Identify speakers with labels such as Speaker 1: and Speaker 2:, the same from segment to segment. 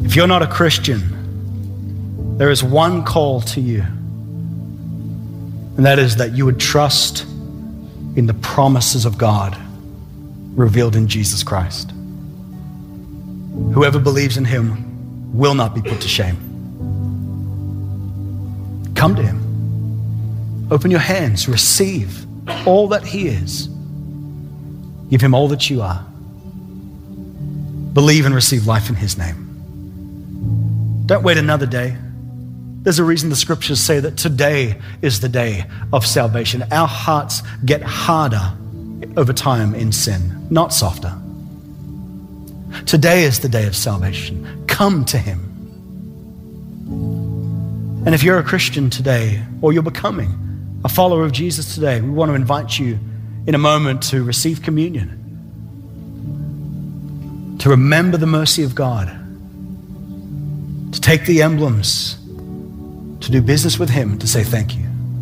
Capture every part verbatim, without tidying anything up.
Speaker 1: If you're not a Christian, there is one call to you, and that is that you would trust in the promises of God revealed in Jesus Christ. Whoever believes in him will not be put to shame. Come to him. Open your hands. Receive all that he is. Give him all that you are. Believe and receive life in his name. Don't wait another day. There's a reason the scriptures say that today is the day of salvation. Our hearts get harder over time in sin, not softer. Today is the day of salvation. Come to him. And if you're a Christian today, or you're becoming a follower of Jesus today, we want to invite you in a moment to receive communion, to remember the mercy of God, to take the emblems, to do business with him, to say thank you.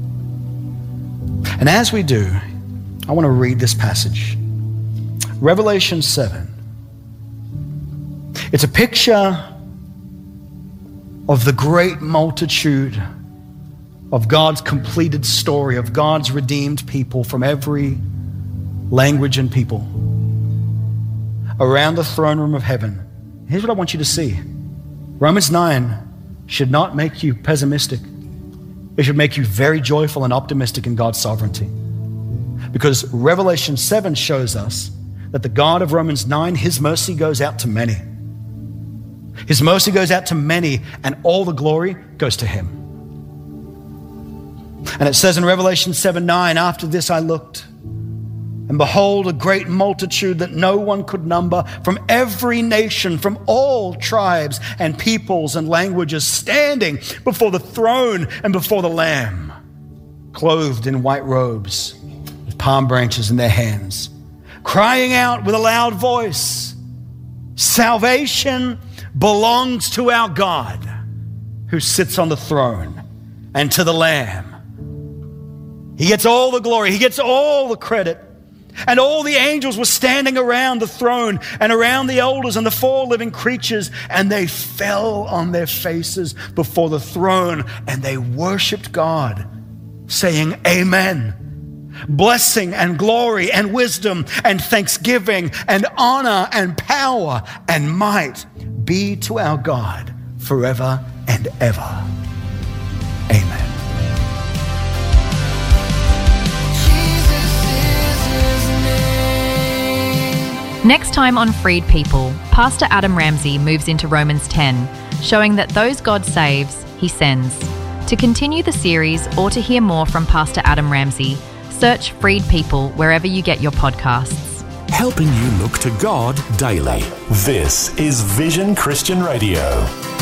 Speaker 1: And as we do, I want to read this passage. Revelation seven. It's a picture of the great multitude of God's completed story, of God's redeemed people from every language and people around the throne room of heaven. Here's what I want you to see. Romans nine should not make you pessimistic. It should make you very joyful and optimistic in God's sovereignty. Because Revelation seven shows us that the God of Romans nine, his mercy goes out to many. His mercy goes out to many, and all the glory goes to him. And it says in Revelation seven nine, after this I looked, and behold, a great multitude that no one could number, from every nation, from all tribes and peoples and languages, standing before the throne and before the Lamb, clothed in white robes, with palm branches in their hands, crying out with a loud voice, salvation belongs to our God who sits on the throne and to the Lamb. He gets all the glory. He gets all the credit. And all the angels were standing around the throne and around the elders and the four living creatures, and they fell on their faces before the throne and they worshiped God, saying, Amen. Blessing and glory and wisdom and thanksgiving and honor and power and might be to our God forever and ever. Amen.
Speaker 2: Next time on Freed People, Pastor Adam Ramsey moves into Romans ten, showing that those God saves, he sends. To continue the series or to hear more from Pastor Adam Ramsey, search Freed People wherever you get your podcasts.
Speaker 3: Helping you look to God daily. This is Vision Christian Radio.